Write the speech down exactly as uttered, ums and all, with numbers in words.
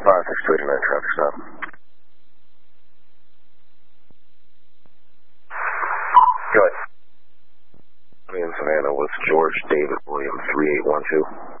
five six two eight nine traffic stop. Go ahead. I'm in Savannah with George David William three eight one two.